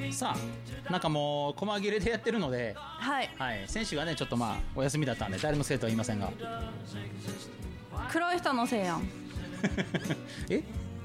さあなんかもう細切れでやってるので、 はい、 はい、選手がねちょっとまあお休みだったんで誰のせいとは言いませんが黒い人のせいやんえ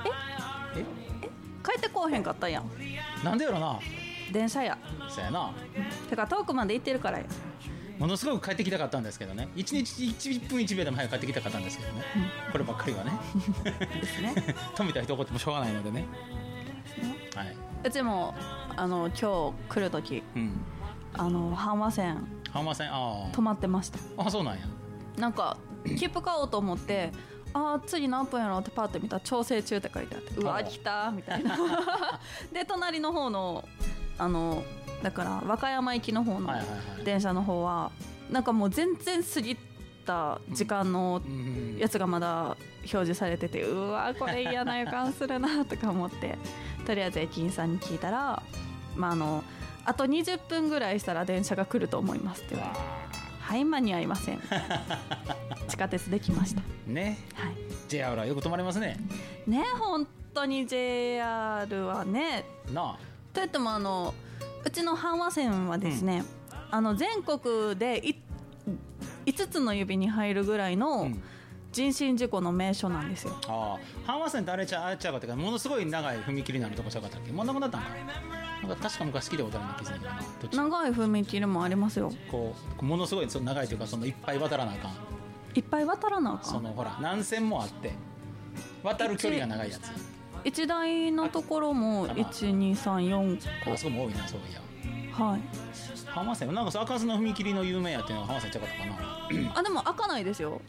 帰ってこうへんかったやん。 なんでやろな。 電車や。 そうやな。 てか遠くまで行ってるからや。 ものすごく帰ってきたかったんですけどね。1日1分1秒でも早く帰ってきたかったんですけどね、こればっかりはねですね富田人怒ってもしょうがないのでね。はい、 うちも今日来る時、阪和線止まってました。 あ、そうなんや。 なんか切符買おうと思って次何分やろうってパッて見たら調整中って書いてあって、うわ来たみたいなで隣の方のだから和歌山行きの方の電車の方はなんかもう全然過ぎた時間のやつがまだ表示されてて、うわこれ嫌な予感するなとか思ってとりあえず駅員さんに聞いたら、あと20分ぐらいしたら電車が来ると思いますって言われて、はい間に合いません地下鉄で来ましたね。 はい、 JR はよく止まりますね。 ね、本当に JR はね。 なあ。 といってもうちの阪和線はですね、全国で5つの指に入るぐらいの人身事故の名所なんですよ。 阪和線ってあれちゃうかってか、ものすごい長い踏切になるとこちゃうかったっけ。もうなくなったんかな。なんか確か昔聞いたことあるような気がするけどな。 長い踏切もありますよ。 こうものすごい長いというか、いっぱい渡らなあかん。 いっぱい渡らなあかん。 ほら何線もあって渡る距離が長いやつ。 1台のところも1234個。 あそこも多いな。そういや。 はい。 阪和線なんか開かずの踏切の有名やっていうのは阪和線ちゃうかったかな。 でも開かないですよ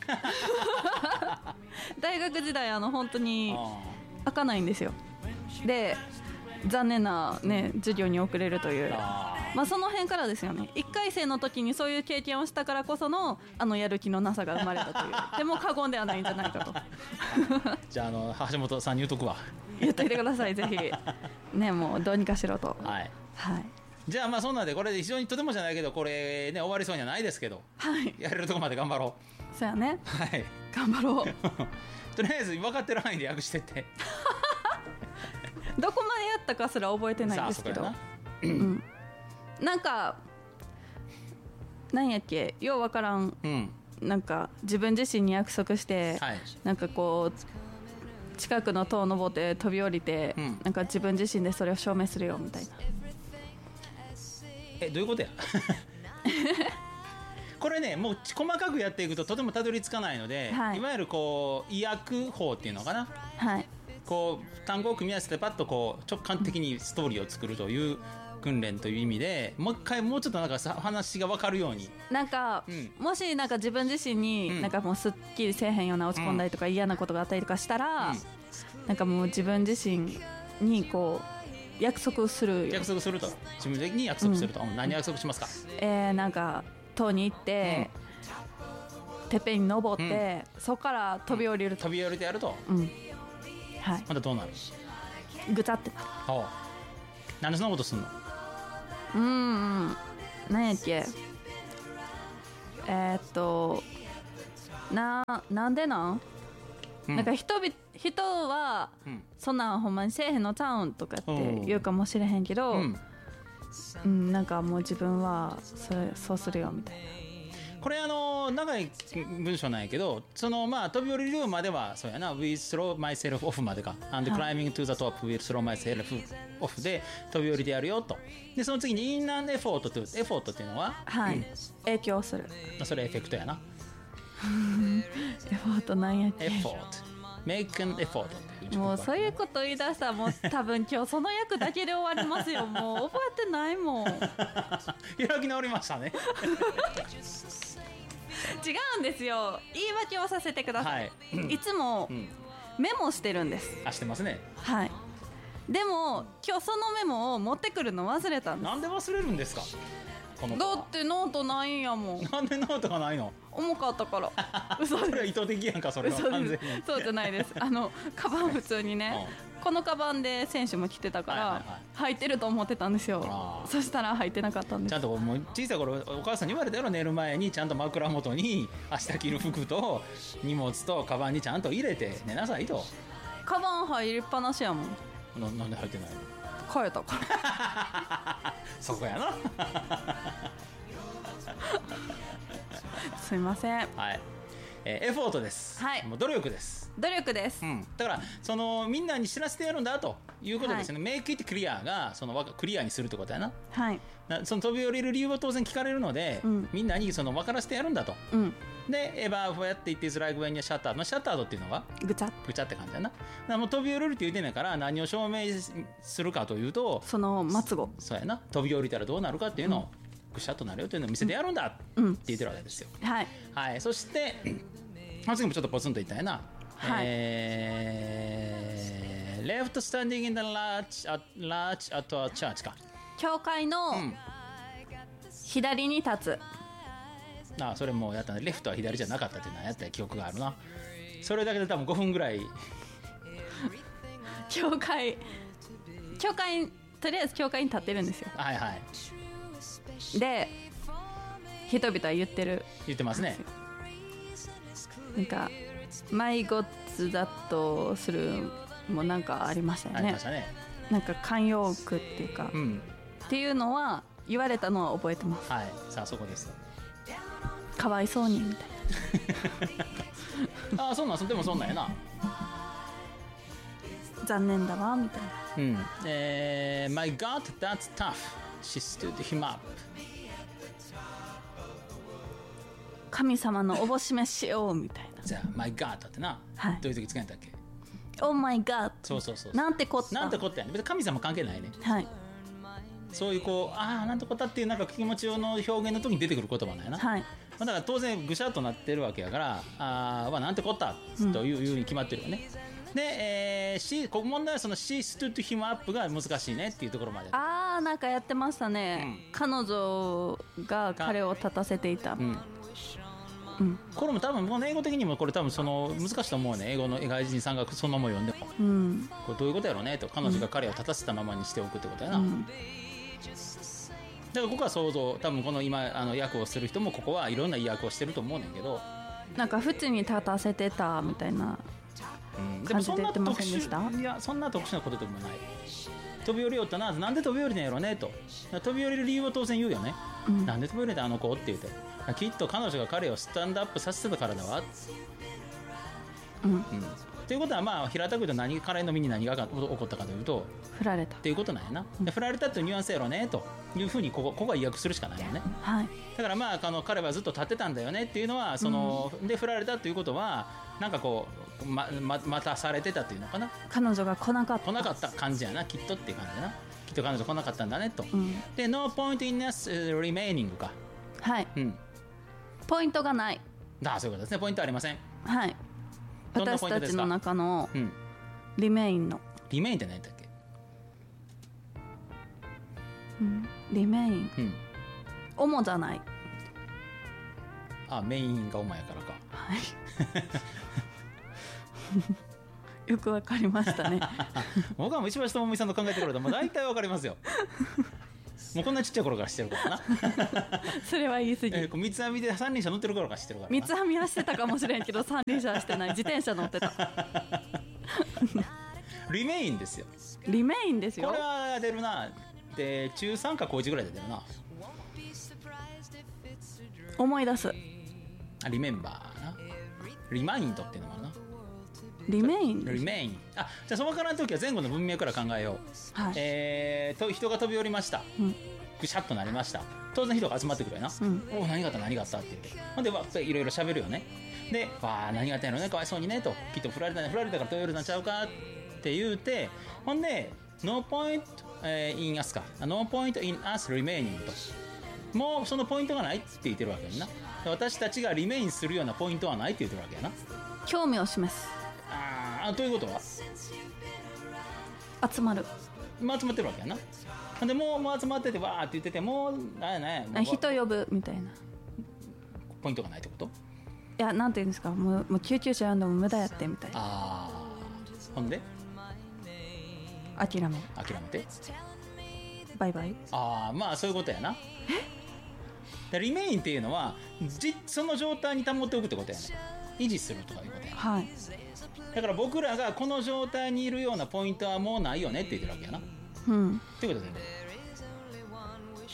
大学時代本当に開かないんですよ。で残念なね授業に遅れるという、その辺からですよね。1回生の時にそういう経験をしたからこそのやる気のなさが生まれたというでも過言ではないんじゃないかとじゃあ橋本さんに言うとくわ。 言っていてくださいぜひね、もうどうにかしろと。 はい、 はい、 じゃあそんなんでこれで非常にとてもじゃないけどこれね終わりそうにはないですけど、 はい、 やれるとこまで頑張ろう。そうやね、 はい、 頑張ろうとりあえず分かってる範囲で訳してってどこまでやったかすら覚えてないんですけどなんか何やっけようわからん、なんか自分自身に約束して、なんかこう近くの塔を登って飛び降りて、なんか自分自身でそれを証明するよみたいな。 どういうことやこれねもう細かくやっていくととてもたどり着かないので、いわゆるこう意訳法っていうのかな、こう単語を組み合わせてパッとこう直感的にストーリーを作るという訓練という意味で、もう一回もうちょっとなんか話が分かるようになんか、もしなんか自分自身になんかもうすっきりせえへんような落ち込んだりとか嫌なことがあったりとかしたら、なんかもう自分自身にこう約束すると自分的に約束すると、何約束しますか。なんか塔に行って、てっぺんに登って、そこから飛び降りると、飛び降りてやると、はい、またどうなる。ぐちゃってなる。なんでそんなことすんの。何やっけなんでなんか人は、そんなんほんまにせえへんのちゃうんとかって言うかもしれへんけど、なんかもう自分はそうするよみたいな。これ長い文章なんやけど、飛び降りるまではそうやな、 We throw myself off までか And climbing to the top will throw myself off で飛び降りてやるよと。でその次に In an effort to effort っていうのは、影響する。それエフェクトやなエフォートなんやっけ。エフォート Make an effort っていう。もうそういうこと言い出したらもう多分今日その役だけで終わりますよ。もう覚えてないもん開き直りましたね違うんですよ。言い訳をさせてください、いつもメモしてるんです。してますね。はい。でも今日そのメモを持ってくるの忘れたんです。なんで忘れるんですか。だってノートないんやもん。なんでノートがないの。重かったから嘘です。それは意図的やんか。それは完全にそうじゃないですカバン普通にね、このカバンで選手も着てたから、入ってると思ってたんですよ。そしたら入ってなかったんです。ちゃんともう小さい頃お母さんに言われたやろ、寝る前にちゃんと枕元に明日着る服と荷物とカバンにちゃんと入れて寝なさいと。カバン入りっぱなしやもん。なんで入ってないの。変えたからそこやなすいません。 はい、エフォートです、 はい、 もう努力です。 努力です、 だからそのみんなに知らせてやるんだということですね、メイクイットクリアがそのクリアにするってことやな、 はい、 その飛び降りる理由は当然聞かれるので、みんなにその分からせてやるんだと、でエバーフォーやっていってズライクウェンにシャッター、シャッタードっていうのがぐちゃって感じだな。だからもう飛び降りるって言うてんねんから、何を証明するかというと、 その末語、 そうやな、飛び降りたらどうなるかっていうのを、ぐしゃっとなるよというのを見せてやるんだって言ってるわけですよ、 はいはい。そして次もちょっとポツンと言ったやな、 はい、 Left standing in the large at a church か、 教会の左に立つ、 それもやったね。レフトは左じゃなかったっていうのはやった記憶があるな。それだけで多分5分ぐらい教会とりあえず教会に立ってるんですよ。 はいはい。 で人々は言ってますね。なんかマイゴッツだとするもなんかありましたよね。 ありましたね。 なんか慣用句っていうか、っていうのは言われたのは覚えてます。 はい。さあそこです。 かわいそうにみたいなそうなん、でもそんなんやな。 残念だわみたいな。 My God, that's tough. She stood him up. 神様のおぼしめしようみたいな。 じゃあ My God ってな、 はい、 どういう時使うんだっけ。 Oh my God。 そうなんてこった、 なんてこったやね。別に神様関係ないね。 はい。 そういうこうなんてこったっていうなんか気持ちの表現の時に出てくる言葉なんやな。 はい。 だから当然ぐしゃっとなってるわけやから、なんてこったというふうに決まってるよね。で、ここ問題はその She stood him up が難しいねっていうところまで。 なんかやってましたね、彼女が彼を立たせていた。 これも多分この英語的にもこれ多分その難しいと思うね。英語の外人さんがそのまま読んでも、これどういうことやろうねと、彼女が彼を立たせたままにしておくってことやな。だからここは想像、多分この今訳をする人もここはいろんな意訳をしてると思うねんけど、 なんか縁に立たせてたみたいな感じで言ってませんでした？ いやそんな特殊なことでもない。飛び降りよったな、なんで飛び降りたんやろねと、飛び降りる理由は当然言うよね、なんで飛び降りたあの子って言って、きっと彼女が彼をスタンドアップさせてたからだわ、ということはまあ平たく言うと彼の身に何が起こったかというと振られたっていうことなんやな、振られたっていうニュアンスやろねというふうにここは意訳するしかないよね、 はい、 だからまあ彼はずっと立ってたんだよねっていうのはその、で振られたということはなんかこう待たされてたっていうのかな、 彼女が来なかった感じやな、きっとっていう感じやな、きっと彼女来なかったんだねと、で No point in us remaining か、 はい、ポイントがない、 そういうことですね、ポイントありません、 はい、私たちの中のリメインの、 リメインって何だっけ、 リメイン、主じゃない、 メインが主やからか、 はいよくわかりましたね僕は石橋智美さんの考えてくれたらもう大体わかりますよもうこんなちっちゃい頃から知ってるからなそれは言い過ぎ、 三つ編みで三輪車乗ってる頃から知ってるからな。 三つ編みはしてたかもしれんけど三輪車はしてない、自転車乗ってたリメインですよ、 リメインですよ、 これは出るな、で中3か高1ぐらいで出るな、 思い出す、 リメンバーな、リマインドっていうのもあるな、 リメイン、 じゃあそのからの時は前後の文脈から考えよう、はい、人が飛び降りました、ぐしゃっとなりました、当然人が集まってくるよな、何があったって言ってほんでいろいろ喋るよね、で何があったんやろね、かわいそうにねと、きっと振られたから飛び降りたんちゃうかって言うて、ほんで No point in us か No point in us remaining と、もうそのポイントがないって言ってるわけやな、私たちがリメインするようなポイントはないって言ってるわけやな、 興味を示す、 ということは集まる、 集まってるわけやな、でもう集まっててわーって言っててもう人呼ぶみたいなポイントがないってこと、 いやなんていうんですか、もう救急車呼んでも無駄やってみたいな、 ほんで諦めてバイバイ、 まあそういうことやな、リメインっていうのはその状態に保っておくってことやね、維持するとかいうことや、 はい、 だから僕らがこの状態にいるようなポイントはもうないよねって言ってるわけやな、っていうことでね、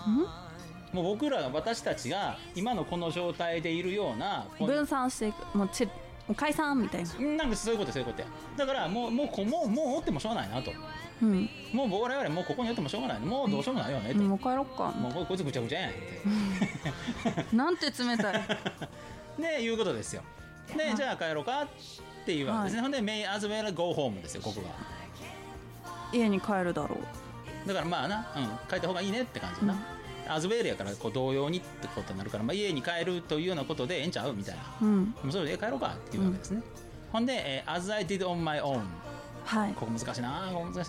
もう私たちが今のこの状態でいるような分散していく、もう解散みたいな、 なんかそういうことやだからもうおってもしょうがないなと、もう我々もうここにおってもしょうがない、もうどうしようもないよねと、 もう帰ろっか、 もうこいつぐちゃぐちゃやんってなんて冷たいでいうことですよ。でじゃあ帰ろうかっていうわけですね、ほんで May as well go home ですよ、ここが家に帰るだろう。だからまあな、帰った方がいいねって感じだな、アズウェールやからこう同様にってことになるから、家に帰るというようなことでええんちゃうみたいな、もうそれで帰ろうかっていうわけですね、ほんで、as I did on my own、ここ難しいな、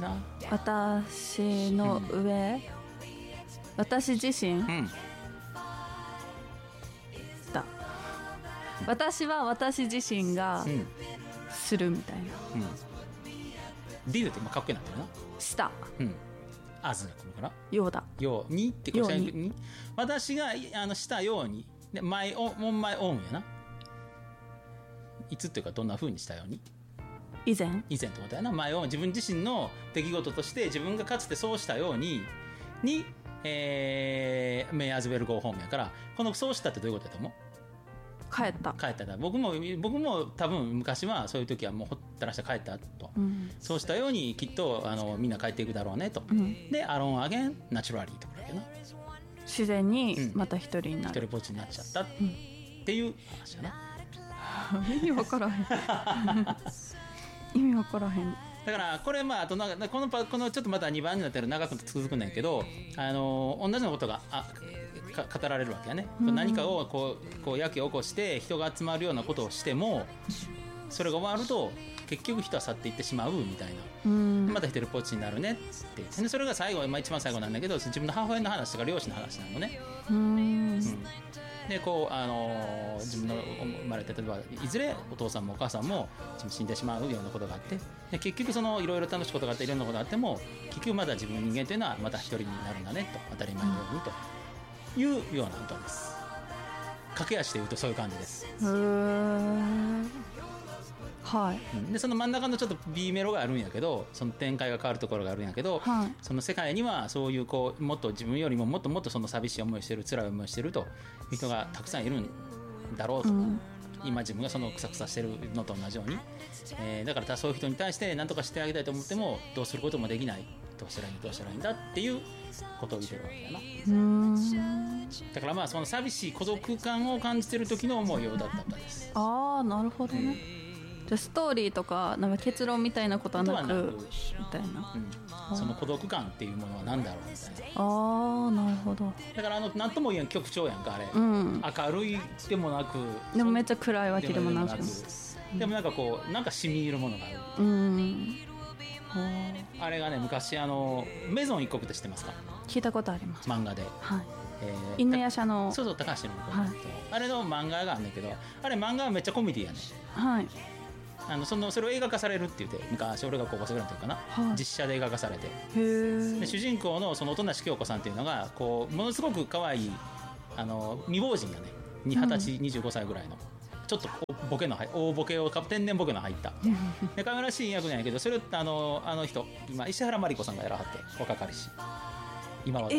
私の上、私自身、私は私自身がするみたいな、 did って今かっこよくなってるな、 した as が来るからようだようにってこれに私がしたようにで my own やな、いつっていうかどんな風にしたように、 以前ってことやな、my own 自分自身の出来事として自分がかつてそうしたようにmay as well go home やから、このそうしたってどういうことやと思う？ 帰っただ。僕も多分昔はそういう時はもうほったらして帰ったと、そうしたようにきっとみんな帰っていくだろうねと、で alone again naturally とかだけどな、 自然にまた一人になる、 一人ぼっちになっちゃったっていう話だな、 意味わからへん意味わからへん。 だからこれあとなんかこのちょっとまた2番になってる長く続くんだけど、同じようなことが語られるわけやね、何かをこうやけ起こして人が集まるようなことをしても、それが終わると結局人は去っていってしまうみたいな、また一人ぽっちになるねって、でそれが最後、一番最後なんだけど、自分の母親の話とか両親の話なのね。でこう自分の生まれて、例えばいずれお父さんもお母さんも死んでしまうようなことがあって、で結局いろいろ楽しいことがあっていろんなことがあっても、結局まだ自分の人間というのはまた一人になるんだねと、当たり前のようにというような歌です。駆け足で言うとそういう感じです。でその真ん中のちょっと B メロがあるんやけど、その展開が変わるところがあるんやけど、その世界にはそういうもっと自分よりももっともっとその寂しい思いしてる、辛い思いしてるという人がたくさんいるんだろうと、今自分がそのクサクサしてるのと同じように、だからそういう人に対して何とかしてあげたいと思ってもどうすることもできない、どうしたらいいんだっていうことを言ってるわけだな。だからその寂しい孤独感を感じてる時の思いを歌った歌です。 ああ、なるほどね。じゃあストーリーとかなんか結論みたいなことはなくみたいな、 その孤独感っていうものは何だろうみたいな。 ああ、なるほど。 だから何とも言えん曲調やんかあれ、明るいでもなく、 でもめっちゃ暗いわけでもなく、 でもなんかなんか染み入るものがある。あれがね、昔メゾン一国って知ってますか？ 聞いたことあります、 漫画で。 犬夜叉の、 そう高橋の、あれの漫画があるんだけど、あれ漫画はめっちゃコメディやね。それを映画化されるって言って昔俺が高校生ぐらいの時かな、実写で映画化されて、で主人公の音無京子さんっていうのがものすごく可愛い未亡人がね、20歳25歳ぐらいのちょっと大ボケを天然ボケの入ったで可愛らしい役なんやけど、それをあの人今石原まり子さんがやらはって、若かりし今は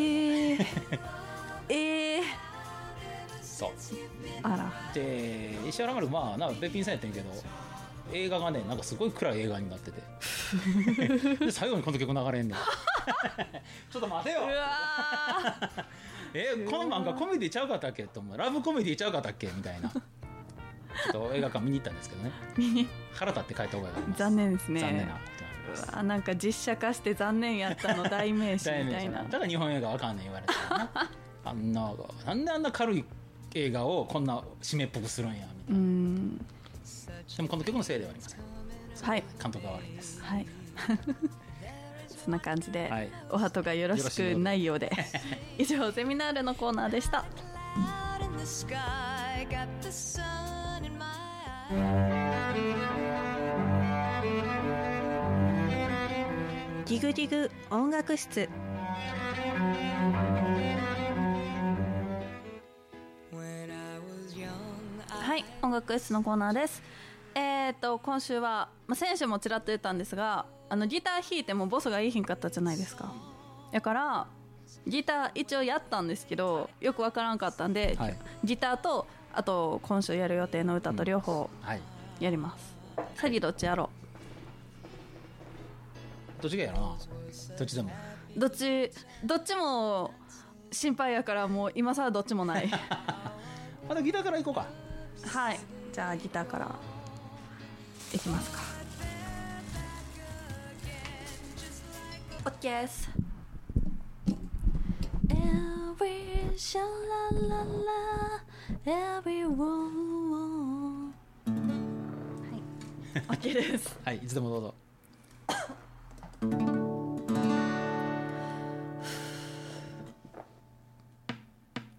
そうあらで石原まり子なんかべっぴんさんやってんけど、映画がねなんかすごい暗い映画になっててで最後にこの曲流れんねんちょっと待てよこの漫画コメディちゃうかったっけと思う、ラブコメディちゃうかったっけみたいな、ちょっと映画館見に行ったんですけどね腹立って帰った方がいいと思います。 残念ですね。 残念ななんか実写化して残念やったの代名詞みたいなだから日本映画わかんねん言われたらななんであんな軽い映画をこんな締めっぽくするんやみたいな。でもこの曲のせいではありません。 はい、 監督が悪いです。 はいそんな感じで、お鳩がよろしくないようで以上セミナールのコーナーでした。 ディグディグ音楽室。 はい、音楽室のコーナーです。今週は、先週もちらっと言ったんですが、ギター弾いてもボスがいいひんかったじゃないですか。だからギター一応やったんですけどよくわからんかったんで、はい、ギターとあと今週やる予定の歌と両方やります、さぎどっちやろう。どっちがやろな。どっちでもどっちも心配やからもう今更どっちもないまたギターからいこうか。 はい、じゃあギターからいきますか。 OK です。 Every sha la la la everyone はい OK ですはい、いつでもどうぞ